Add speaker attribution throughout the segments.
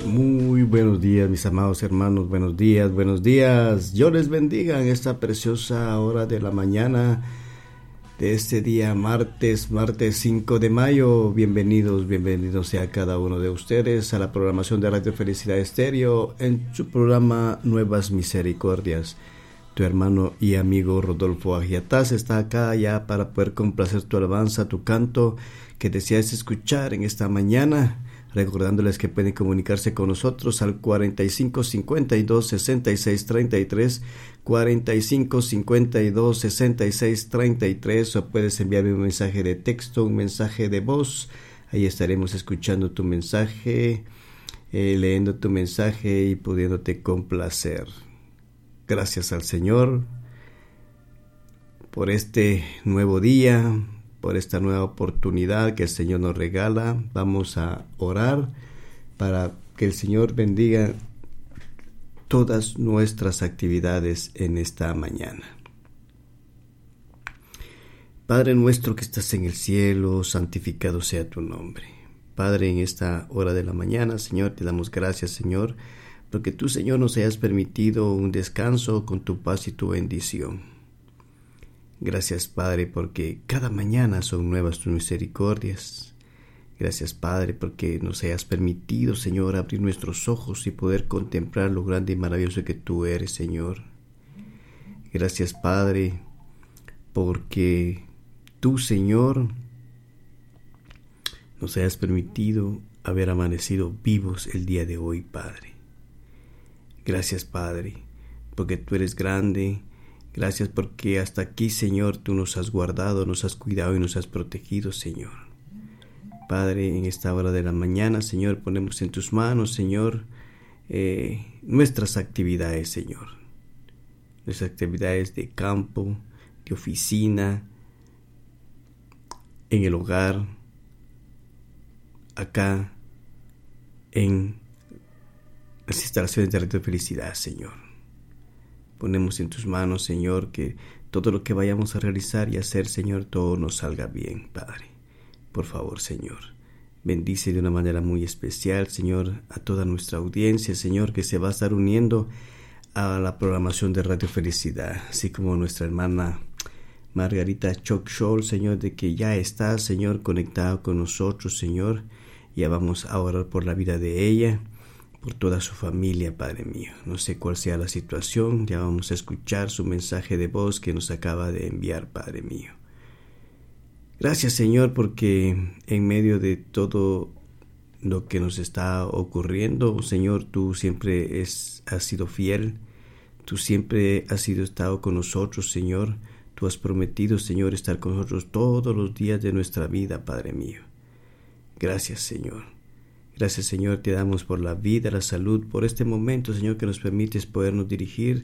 Speaker 1: Muy buenos días, mis amados hermanos, buenos días, buenos días. Dios les bendiga en esta preciosa hora de la mañana de este día martes 5 de mayo. Bienvenidos sea cada uno de ustedes a la programación de Radio Felicidad Estéreo en su programa Nuevas Misericordias. Tu hermano y amigo Rodolfo Agiataz está acá ya para poder complacer tu alabanza, tu canto que deseas escuchar en esta mañana. Recordándoles que pueden comunicarse con nosotros al 45 52 66 33, 45 52 66 33, o puedes enviarme un mensaje de texto, un mensaje de voz. Ahí estaremos escuchando tu mensaje, leyendo tu mensaje y pudiéndote complacer. Gracias al Señor por este nuevo día, por esta nueva oportunidad que el Señor nos regala. Vamos a orar para que el Señor bendiga todas nuestras actividades en esta mañana. Padre nuestro que estás en el cielo, santificado sea tu nombre. Padre, en esta hora de la mañana, Señor, te damos gracias, Señor, porque tú, Señor, nos hayas permitido un descanso con tu paz y tu bendición. Gracias, Padre, porque cada mañana son nuevas tus misericordias. Gracias, Padre, porque nos hayas permitido, Señor, abrir nuestros ojos y poder contemplar lo grande y maravilloso que tú eres, Señor. Gracias, Padre, porque tú, Señor, nos hayas permitido haber amanecido vivos el día de hoy, Padre. Gracias, Padre, porque tú eres grande. Gracias porque hasta aquí, Señor, tú nos has guardado, nos has cuidado y nos has protegido, Señor. Padre, en esta hora de la mañana, Señor, ponemos en tus manos, Señor, nuestras actividades, Señor. Nuestras actividades de campo, de oficina, en el hogar, acá, en las instalaciones de Radio Felicidad, Señor. Ponemos en tus manos, Señor, que todo lo que vayamos a realizar y hacer, Señor, todo nos salga bien, Padre. Por favor, Señor, bendice de una manera muy especial, Señor, a toda nuestra audiencia, Señor, que se va a estar uniendo a la programación de Radio Felicidad, así como nuestra hermana Margarita Choc-Scholl, Señor, de que ya está, Señor, conectada con nosotros, Señor. Ya vamos a orar por la vida de ella, por toda su familia, Padre mío. No sé cuál sea la situación, ya vamos a escuchar su mensaje de voz que nos acaba de enviar, Padre mío. Gracias, Señor, porque en medio de todo lo que nos está ocurriendo, Señor, tú siempre has sido fiel, tú siempre has estado con nosotros, Señor. Tú has prometido, Señor, estar con nosotros todos los días de nuestra vida, Padre mío. Gracias, Señor. Gracias, Señor, te damos por la vida, la salud, por este momento, Señor, que nos permites podernos dirigir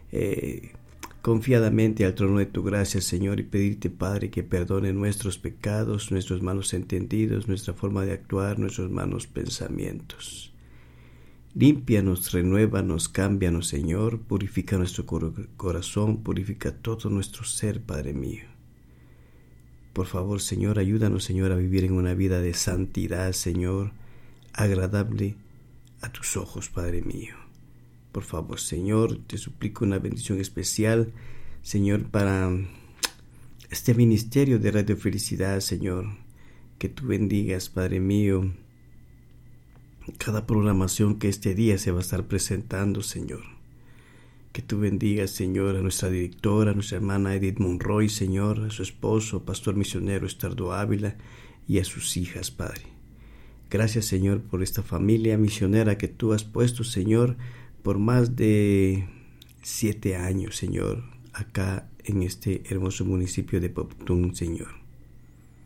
Speaker 1: confiadamente al trono de tu gracia, Señor, y pedirte, Padre, que perdone nuestros pecados, nuestros malos entendidos, nuestra forma de actuar, nuestros malos pensamientos. Límpianos, renuévanos, cámbianos, Señor, purifica nuestro corazón, purifica todo nuestro ser, Padre mío. Por favor, Señor, ayúdanos, Señor, a vivir en una vida de santidad, Señor, agradable a tus ojos, Padre mío. Por favor, Señor, te suplico una bendición especial, Señor, para este ministerio de Radio Felicidad, Señor, que tú bendigas, Padre mío, cada programación que este día se va a estar presentando, Señor. Que tú bendigas, Señor, a nuestra directora, a nuestra hermana Edith Monroy, Señor, a su esposo, pastor misionero Estardo Ávila, y a sus hijas, Padre. Gracias, Señor, por esta familia misionera que tú has puesto, Señor, por más de 7 años, Señor, acá en este hermoso municipio de Popotún, Señor.